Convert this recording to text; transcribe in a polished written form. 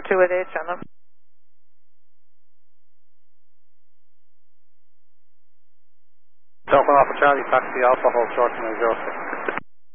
2 with H on them. Delta Alpha Charlie, taxi Alpha, hold short to 06.